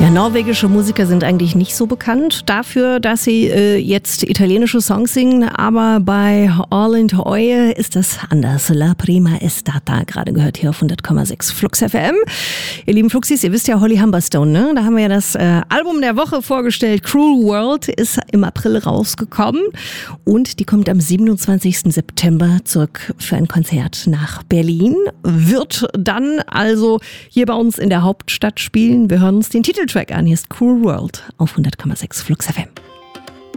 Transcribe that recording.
Ja, norwegische Musiker sind eigentlich nicht so bekannt dafür, dass sie jetzt italienische Songs singen, aber bei All into Oil ist das anders. La prima estata, gerade gehört hier auf 100,6 Flux FM. Ihr lieben Fluxis, ihr wisst ja Holly Humberstone, ne? Da haben wir ja das Album der Woche vorgestellt. Cruel World ist im April rausgekommen und die kommt am 27. September zurück für ein Konzert nach Berlin. Wird dann also hier bei uns in der Hauptstadt spielen. Wir hören uns den Titeltrack an. Hier ist Cruel World auf 100,6 Flux FM.